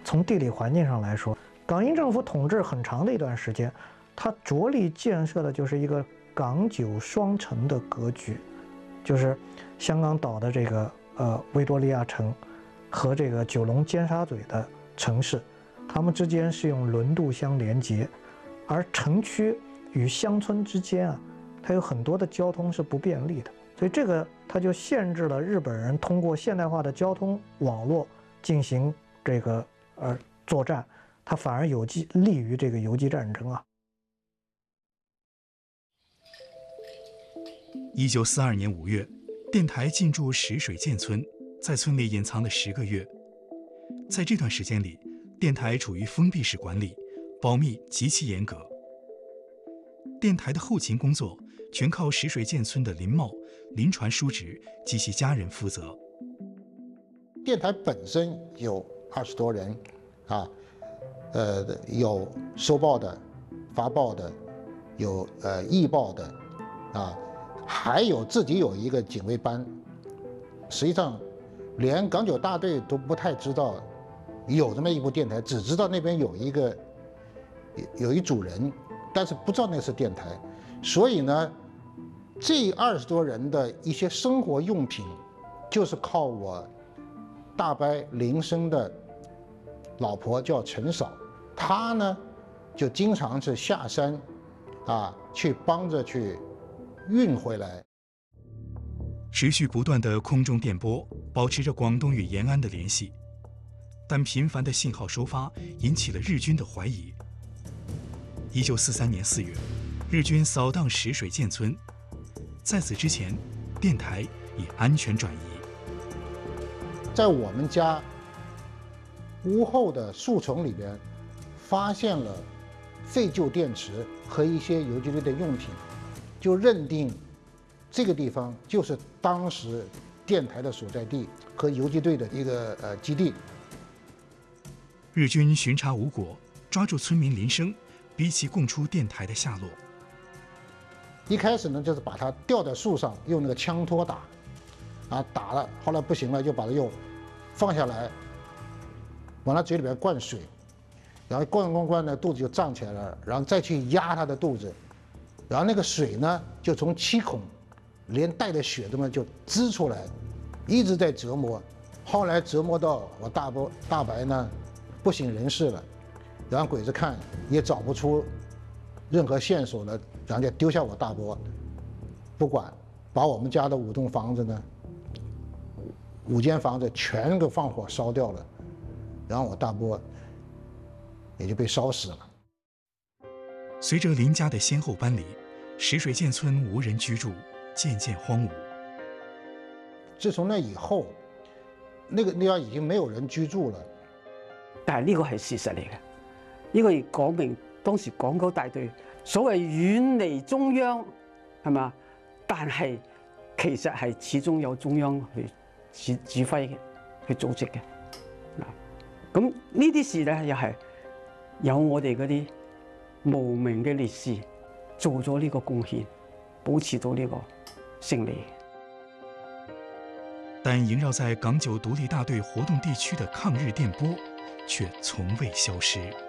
从地理环境上来说，港英政府统治很长的一段时间，它着力建设的就是一个港九双城的格局，就是香港岛的这个维多利亚城和这个九龙尖沙咀的城市，它们之间是用轮渡相连接，而城区与乡村之间啊，它有很多的交通是不便利的，所以这个它就限制了日本人通过现代化的交通网络进行这个作战，它反而利于这个游击战争啊。 1942年5月，电台进驻石水建村，在村里隐藏了10个月。在这段时间里，电台处于封闭式管理，保密极其严格。电台的后勤工作全靠石水建村的林茂、林传叔侄及其家人负责。 电台本身有20多人，有收报的、发报的，有译报的，还有自己有一个警卫班。实际上，连港九大队都不太知道有这么一部电台，只知道那边有一主人，但是不知道那是电台。所以呢，这20多人的一些生活用品，就是靠我大伯林生的老婆叫陈嫂，她呢就经常是下山去帮着去运回来。 持续不断的空中电波保持着广东与延安的联系，但频繁的信号收发引起了日军的怀疑。1943年4月，日军扫荡石水建村，在此之前，电台已安全转移。 在我们家屋后的树丛里边，发现了废旧电池和一些游击队的用品，就认定这个地方就是当时电台的所在地和游击队的一个基地。 日军巡查无果，抓住村民林生，逼其供出电台的下落。 一开始呢，就是把他吊在树上，用那个枪托打，打了，后来不行了，就把他又放下来，往他嘴里边灌水，然后灌呢，肚子就胀起来了，然后再去压他的肚子，然后那个水呢，就从7孔连带的血这么就滋出来，一直在折磨，后来折磨到我大伯呢不省人事了，然后鬼子看也找不出任何线索了，然后就丢下我大伯不管，把我们家的5栋房子呢，5间房子全给放火烧掉了，然后我大伯也就被烧死了。 随着林家的先后搬离，石水建村无人居住，渐渐荒芜。 自從那以後，那個地方已經沒有人居住了。 但係呢個係事實嚟嘅，呢個亦講明當時港九大隊所謂遠離中央係嘛，但係其實係始終有中央去指揮嘅，去組織嘅。咁呢啲事咧又係有我哋嗰啲無名嘅烈士做咗呢個貢獻，保持到呢個勝利。 但萦绕在港九独立大队活动地区的抗日电波，却从未消失。